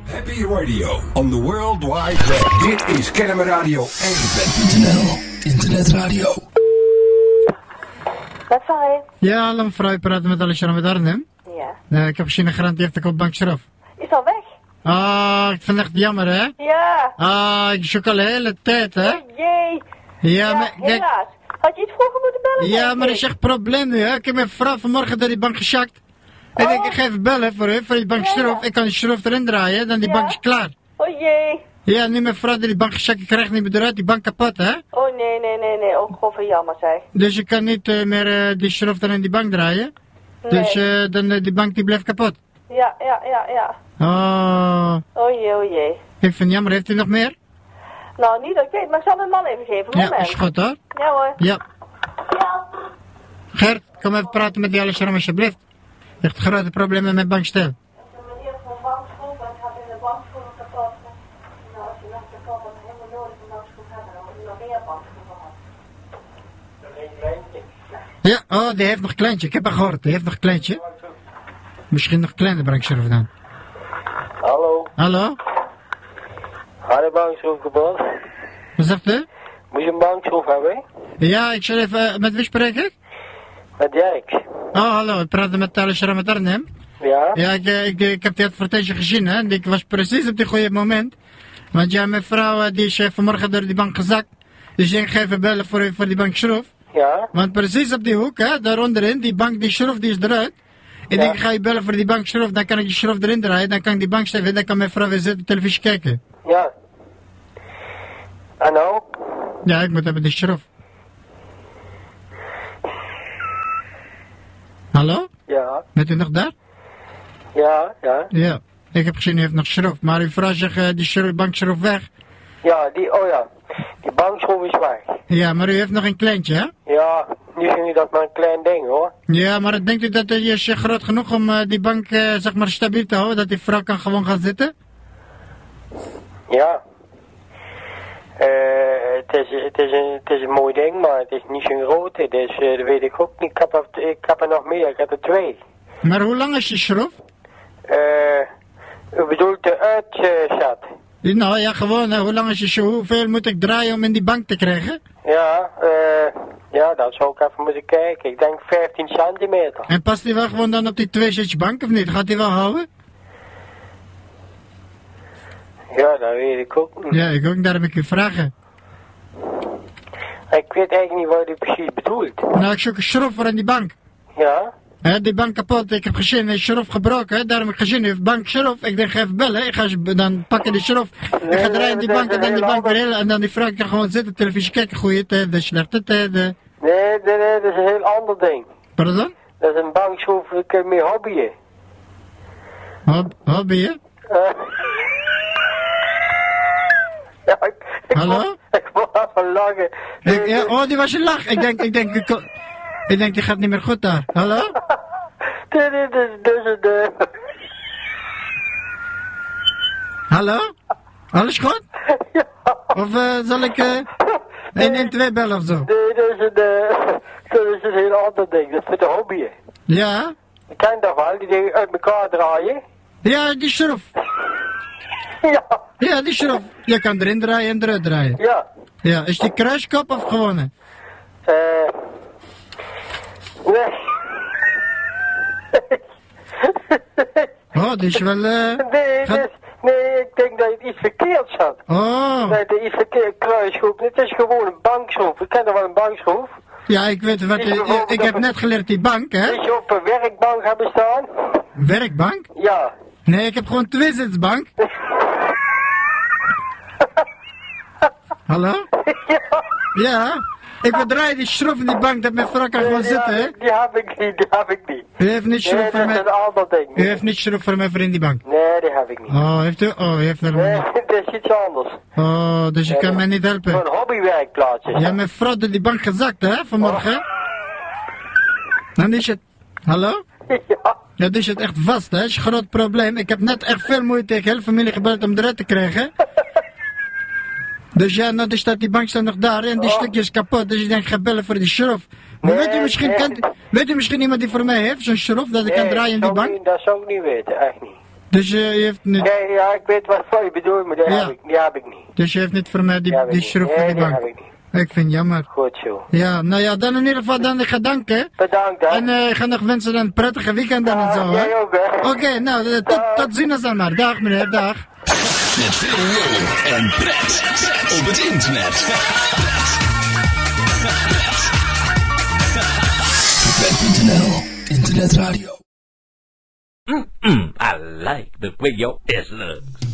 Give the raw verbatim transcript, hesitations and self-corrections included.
Happy Radio on the World Wide Web. Dit is Kennemer Radio één punt n l. Internetradio. Wat zei je? Ja, hallo mevrouw, ik praat met Alexander met Arnhem. Ja. Uh, ik heb gezien een garant, die heeft ik op bank Schroef. Is al weg? Ah, ik vind het echt jammer, hè? Ja. Ah, ik zoek al de hele tijd, hè? Oh jee. Ja, Ja, maar kijk. helaas. Had je iets vroeger moeten bellen? Ja, denk maar er ik? is echt een probleem nu, hè? Ik heb mijn vrouw vanmorgen door die bank geschakt. Ik denk, ik ga even bellen voor u, voor die bank Ja. Schroef. Ik kan die Schroef erin draaien, dan die Ja. bank is klaar. Oh jee. Ja, nu mijn vrouw door die bank geschakt, ik krijg niet meer eruit, die bank kapot, hè? Oh nee, nee, nee, nee. Oh, god, jammer zeg. Dus je kan niet uh, meer uh, die Schroef erin die bank draaien. Nee. Dus uh, dan uh, die bank die blijft kapot. Ja, ja, ja, ja. Oh, Oh jee, oh jee. ik vind het jammer, heeft u nog meer? Nou, niet dat ik weet, maar ik zal mijn man even geven. Ja, Moment. is goed hoor. Ja hoor. Ja. Ja. Gert, kom even praten met die Alexander alsjeblieft. Echt grote problemen met bankstel. Ik heb een meneer van bankschroef, maar ik had in de bankschroef kapot. Nou, als je nog kapot had, helemaal nodig een bankschroef hebben, dan moet je nog meer bankschroef gehad. Ja, oh, die heeft nog een kleintje. Ik heb haar gehoord, die heeft nog een kleintje. Misschien nog een kleine bankschroef dan. Hallo, Hallo? had de bankschroef kapot? Wat zegt u? Moet je een bankschroef hebben? Ja, ik zal even, uh, met wie spreek ik? Met Dirk. Oh, hallo, ik praat met Alexander met Arnhem. Ja? Ja, ik, uh, ik, ik heb die advertentie gezien, hè. Ik was precies op die goede moment. Want ja, mijn vrouw, uh, die is uh, vanmorgen door die bank gezakt. Dus ik denk, ik ga even bellen voor, voor die bankschroef. Ja? Want precies op die hoek, hè, daar onderin, die bank, die schroef, die is eruit. Ik Ja. denk, ik ga je bellen voor die bankschroef, dan kan ik die schroef erin draaien, dan kan ik die bank steven, dan kan mijn vrouw weer zitten televisie kijken. Ja. En nou? Ja, ik moet hebben die schroef. Hallo? Ja. Bent u nog daar? Ja, ja. Ja. Ik heb gezien, u heeft nog schroef, maar uw vrouw zegt, uh, die schroef, bankschroef weg. Ja, die, oh ja. Die bankschroef is weg. Ja, maar u heeft nog een kleintje, hè? Ja, nu vind ik dat maar een klein ding hoor. Ja, maar denkt u dat hij is uh, groot genoeg om uh, die bank, uh, zeg maar, stabiel te houden, dat die vrouw kan gewoon gaan zitten? Ja. Eh, het, is, het, is een, het is een mooi ding, maar het is niet zo'n grote, dus uh, dat weet ik ook niet. Ik heb, er, ik heb er nog meer, ik heb er twee. Maar hoe lang is die schroef? Eh, u bedoelt de uitzet? Nou ja, gewoon, hè, hoe lang is je show? Hoeveel moet ik draaien om in die bank te krijgen? Ja, eh, ja, dat zou ik even moeten kijken. Ik denk vijftien centimeter. En past die wel gewoon dan op die twee bank of niet? Gaat die wel houden? Ja, dat weet ik ook niet. Ja, ik ook, daarom heb ik u vragen. Ik weet eigenlijk niet wat u precies bedoelt. Nou, ik zoek een schroef voor in die bank. Ja? Hè, die bank kapot, ik heb gezien, een schroef gebroken, hè, daarom heb ik gezien, u heeft bank schroef. Ik denk, ga even bellen, ik ga ze- dan pakken die schroef. Ik ga draaien in die dat bank is en dan die heel bank weer anders. heel, en dan die vrouw kan gewoon zitten, televisie kijken, goede tijden, slechte tijden. Nee, nee, nee, dat is een heel ander ding. Pardon? Dat is een bankschroef, ik kun mee hobbyen. Hob, hobby, hè? Eh. Ja, ik, ik Hallo? Moet, ik moet even lachen. Ik, ja, oh, die was je lach. Ik denk, ik denk, ik, ko- ik denk, die gaat niet meer goed daar. Hallo? Dit is dus, dus de... Hallo? Alles goed? Ja. Of uh, zal ik uh, één één twee bellen of zo? Nee, dat is een, uh, dat is een heel ander ding. Dat is voor de hobbyen. Ja? Je kent dat wel, die dingen uit elkaar draaien. Ja, die schroef. Ja, Ja, die schroef. Je kan erin draaien en eruit draaien. ja. Ja, is die kruiskop of gewone? Eh... nee. Oh, die is wel... Uh, Nee, gaat- dus, nee, ik denk dat je iets verkeerd zat. Oh, Nee, dat is verkeerd kruisschroef. Het is gewoon een bankschroef. Ik ken er wel een bankschroef. ja, ik weet wat... Die is Ik, bijvoorbeeld ik heb op een- net geleerd die bank, hè? Die je op een werkbank hebben staan. Werkbank? Ja. Nee, ik heb gewoon tweezitsbank. Hallo? Ja. Ja? Ik bedraai die schroef in die bank dat mijn vrouw kan gewoon die, zitten, hè? heb ik, die heb ik niet, die heb ik niet. U heeft niet schroef Nee, voor dat is mij... een ander ding. U heeft niet schroef voor mij voor in die bank. Nee, die heb ik niet. Oh, heeft u? Oh, u heeft helemaal Nee, niet. dat is iets anders. Oh, dus u kan mij niet helpen. Zo'n hobbywerkplaats is Ja, dat. mijn vrouw door die bank gezakt, hè, vanmorgen. Dan is het... Hallo? Ja. Ja, dan is het echt vast, hè? Dat is een groot probleem. Ik heb net echt veel moeite tegen heel familie gebeld om eruit te krijgen. Dus ja, nou, dus staat die bank staat nog daar en die Oh. stukje is kapot. Dus ik denk, ik ga bellen voor die schroef. Maar Nee, weet u misschien, nee. kent, weet u misschien iemand die voor mij heeft, zo'n schroef, dat ik kan Nee, draaien in die zou ik bank? niet- dat zou ik niet weten, echt niet. Dus je, je heeft niet... Nee, ja, ik weet wat voor je bedoelt, maar die, Ja. heb, ik, die heb ik niet. Dus je heeft niet voor mij die, Die heb ik die niet. schroef van Nee, die die bank? heb ik niet. Ik vind het jammer. Goed zo. Ja, nou ja, dan in ieder geval dan ik ga danken. Bedankt, hè. En eh, ik ga nog wensen dan een prettige weekend dan en zo, Ja, hè. jij ook, hè. Oké, nou, eh, tot, tot ziens dan maar. Dag meneer, dag. Met veel lol en pret op het internet. pret punt n l Internetradio. Mm-mm, I like the way your ass looks.